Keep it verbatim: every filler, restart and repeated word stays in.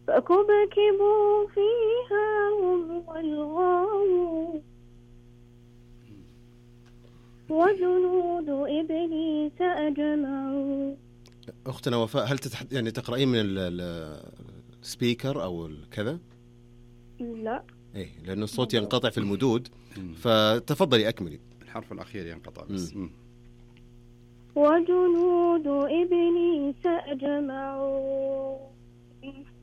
فكبكبوا فيها هم والغاوون وجنود إبليس أجمعون. أختنا وفاء، هل تتحد يعني تقرأين من السبيكر أو كذا؟ لا. إيه، لأن الصوت ينقطع في المدود، فتفضلي أكملي. الحرف الأخير ينقطع بس. مم. وجنود إبليس أجمعون